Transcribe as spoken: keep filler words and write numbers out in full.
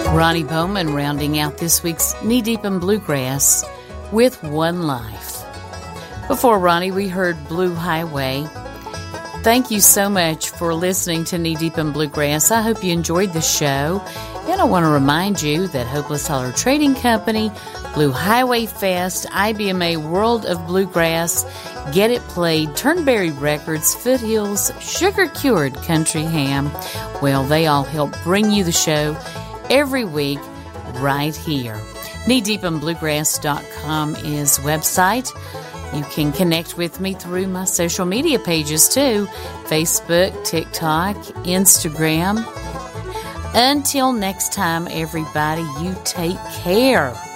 Ronnie Bowman rounding out this week's Knee Deep in Bluegrass with One Life. Before Ronnie, we heard Blue Highway. Thank you so much for listening to Knee Deep in Bluegrass. I hope you enjoyed the show. And I want to remind you that Hopeless Holler Trading Company, Blue Highway Fest, I B M A World of Bluegrass, Get It Played, Turnberry Records, Foothills, Sugar Cured Country Ham, well, they all help bring you the show every week right here. knee deep in bluegrass dot com is website. You can connect with me through my social media pages too, Facebook, TikTok, Instagram. Until next time, everybody, you take care.